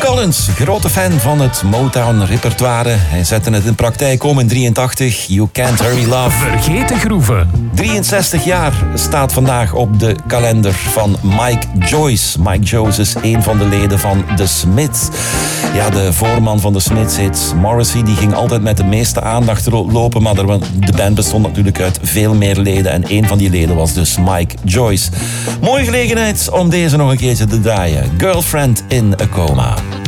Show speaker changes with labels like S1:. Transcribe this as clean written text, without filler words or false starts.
S1: Collins, grote fan van het Motown-repertoire. Hij zette het in praktijk om in 83. You Can't Hurry Love.
S2: Vergeten groeven.
S1: 63 jaar staat vandaag op de kalender van Mike Joyce. Mike Joyce is een van de leden van The Smiths. Ja, de voorman van The Smiths heet Morrissey. Die ging altijd met de meeste aandacht lopen, maar de band bestond natuurlijk uit veel meer leden. En een van die leden was dus Mike Joyce. Mooie gelegenheid om deze nog een keertje te draaien. Girlfriend in a Coma.